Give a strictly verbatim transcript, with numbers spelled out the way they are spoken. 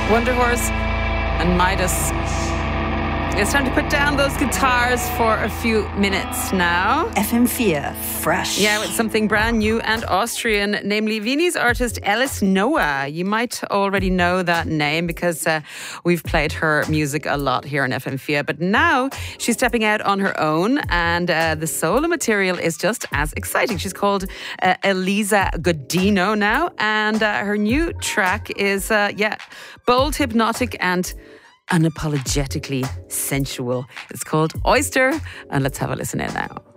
Wonder Horse and Midas. It's time to put down those guitars for a few minutes now. F M four, fresh. Yeah, with something brand new and Austrian, namely Viennese artist Alice Noah. You might already know that name because uh, we've played her music a lot here on F M four. But now she's stepping out on her own, and uh, the solo material is just as exciting. She's called uh, Elisa Godino now, and uh, her new track is, uh, yeah, bold, hypnotic, and unapologetically sensual. It's called Oyster, and let's have a listen in now.